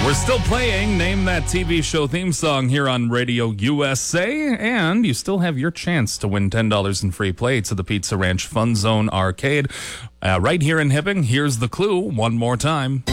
We're still playing Name That TV Show theme song here on Radio USA, and you still have your chance to win $10 in free play to the Pizza Ranch Fun Zone Arcade right here in Hibbing. Here's the clue one more time.